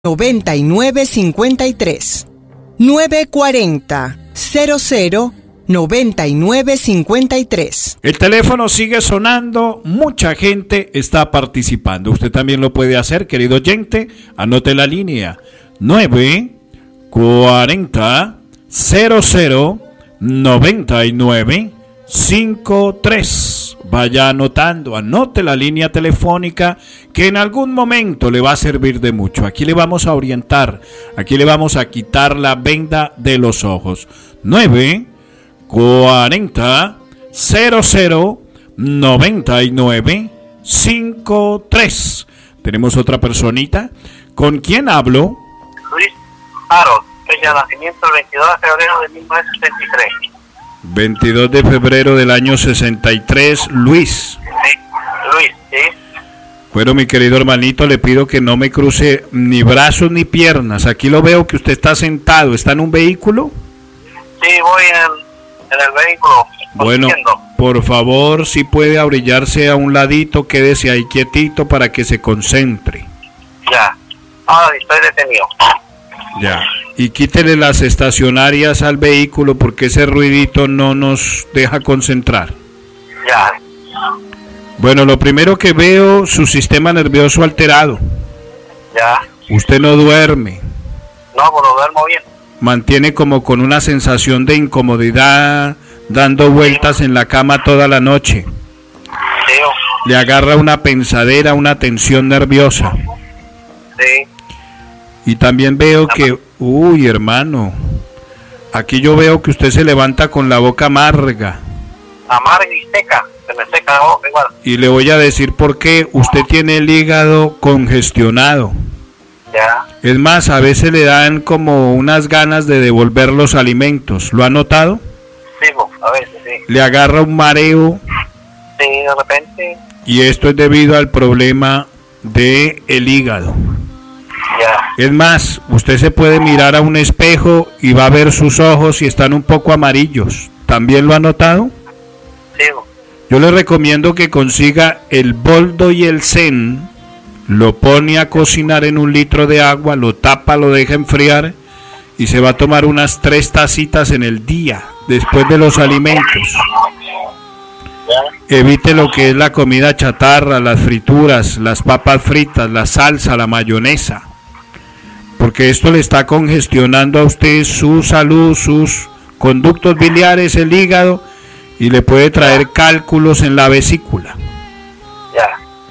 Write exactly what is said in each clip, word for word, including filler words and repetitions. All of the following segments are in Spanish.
noventa y nueve cincuenta y tres. nueve cuarenta cero cero noventa y nueve cincuenta y tres. El teléfono sigue sonando, mucha gente está participando. Usted también lo puede hacer, querido oyente. Anote la línea nueve cuarenta cero cero noventa y nueve cincuenta y tres. Vaya anotando, anote la línea telefónica que en algún momento le va a servir de mucho. Aquí le vamos a orientar, aquí le vamos a quitar la venda de los ojos. nueve cuarenta cero cero noventa y nueve cincuenta y tres. Tenemos otra personita. ¿Con quién hablo? Luis Aro, fecha de nacimiento el veintidós de febrero de mil novecientos sesenta y tres. veintidós de febrero del año sesenta y tres, Luis. Sí, Luis, sí. Bueno, mi querido hermanito, le pido que no me cruce ni brazos ni piernas. Aquí lo veo que usted está sentado. ¿Está en un vehículo? Sí, voy en, en el vehículo. Bueno, por favor, si puede abrillarse a un ladito, quédese ahí quietito para que se concentre. Ya, ahora estoy detenido. Ya, y quítele las estacionarias al vehículo porque ese ruidito no nos deja concentrar. Ya. Bueno, lo primero que veo, su sistema nervioso alterado. Ya. Usted no duerme. No, pues no duermo bien. Mantiene como con una sensación de incomodidad, dando vueltas en la cama toda la noche. Sí. Le agarra una pensadera, una tensión nerviosa. Sí. Y también veo que, uy, hermano, aquí yo veo que usted se levanta con la boca amarga. Amarga y seca, se me seca la boca igual. Y le voy a decir por qué. Usted tiene el hígado congestionado. Ya. Es más, a veces le dan como unas ganas de devolver los alimentos. ¿Lo ha notado? Sí, pues, a veces sí. Le agarra un mareo. Sí, de repente. Y esto es debido al problema de el hígado. Ya. Es más, usted se puede mirar a un espejo y va a ver sus ojos y están un poco amarillos. ¿También lo ha notado? Sí. Yo le recomiendo que consiga el boldo y el zen, lo pone a cocinar en un litro de agua, lo tapa, lo deja enfriar y se va a tomar unas tres tacitas en el día después de los alimentos. Evite lo que es la comida chatarra, las frituras, las papas fritas, la salsa, la mayonesa, porque esto le está congestionando a usted su salud, sus conductos biliares, el hígado, y le puede traer cálculos en la vesícula. Ya.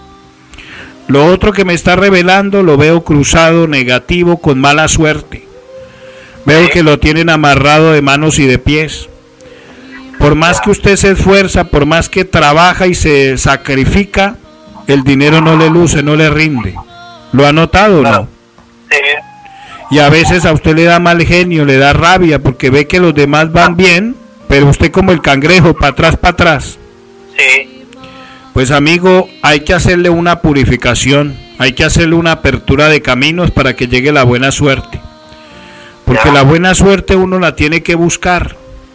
Lo otro que me está revelando, lo veo cruzado, negativo, con mala suerte. Veo que lo tienen amarrado de manos y de pies. Por más que usted se esfuerza, por más que trabaja y se sacrifica, el dinero no le luce, no le rinde. ¿Lo ha notado o no? Sí. Y a veces a usted le da mal genio, le da rabia, porque ve que los demás van bien, pero usted como el cangrejo, para atrás, para atrás. Sí. Pues amigo, hay que hacerle una purificación, hay que hacerle una apertura de caminos para que llegue la buena suerte. Porque Ya. la buena suerte uno la tiene que buscar.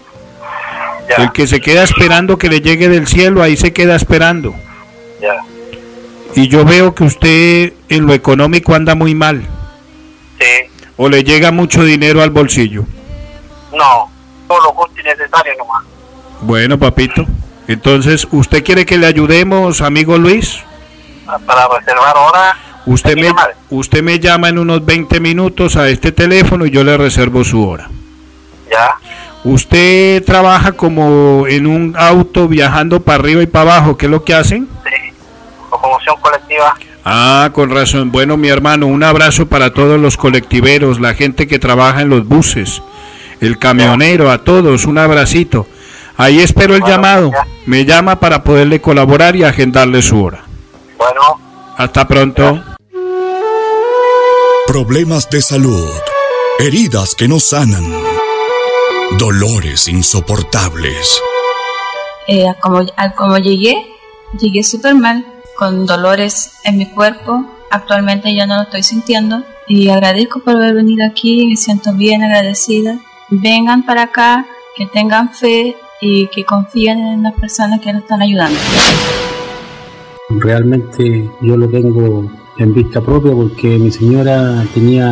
Ya. El que se queda esperando que le llegue del cielo, ahí se queda esperando. Ya. Y yo veo que usted en lo económico anda muy mal. Sí. ¿O le llega mucho dinero al bolsillo? No, todo lo justo y necesario nomás. Bueno, papito. Entonces, ¿usted quiere que le ayudemos, amigo Luis? Para reservar ahora. Usted me, usted me llama en unos veinte minutos a este teléfono y yo le reservo su hora. Ya. ¿Usted trabaja como en un auto viajando para arriba y para abajo? ¿Qué es lo que hacen? Sí. Locomoción colectiva. Ah, con razón. Bueno, mi hermano, un abrazo para todos los colectiveros, la gente que trabaja en los buses, el camionero, a todos, un abracito. Ahí espero el bueno, llamado. Ya. Me llama para poderle colaborar y agendarle su hora. Bueno. Hasta pronto. Ya. Problemas de salud, heridas que no sanan, dolores insoportables. Eh, como, como llegué, llegué súper mal, con dolores en mi cuerpo. Actualmente ya no lo estoy sintiendo y agradezco por haber venido aquí, me siento bien agradecida. Vengan para acá, que tengan fe y que confíen en las personas que nos están ayudando. Realmente yo lo tengo en vista propia porque mi señora tenía